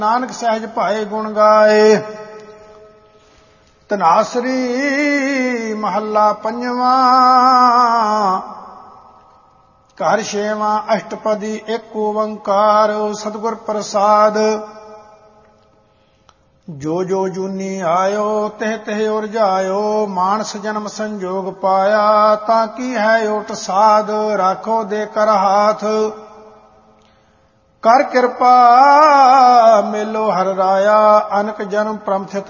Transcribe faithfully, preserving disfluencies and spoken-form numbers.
ਨਾਨਕ ਸਹਿਜ ਭਾਏ ਗੁਣ ਗਾਏ। ਧਨਾਸਰੀ ਮਹੱਲਾ ਪੰਜਵਾਂ। ਘਰ ਛੇਵਾਂ। ਅਸ਼ਟਪਦੀ ਇੱਕ ਓੰਕਾਰ ਸਤਿਗੁਰ ਪ੍ਰਸਾਦ। ਜੋ ਜੋ ਜੂਨੀ ਆਇਓ ਤਿਹ ਤਿਹ ਉਰਜਾਇਓ। ਮਾਨਸ ਜਨਮ ਸੰਜੋਗ ਪਾਇਆ ਤਾਂ ਕੀ ਹੈ ਓਟ ਸਾਧ। ਰਾਖੋ ਦੇ ਕਰ ਹਾਥ ਕਰ ਕਿਰਪਾ ਮੇਲੋ ਹਰ ਰਾਇਆ। ਅਨਕ ਜਨਮ ਪ੍ਰਮਥਿਤ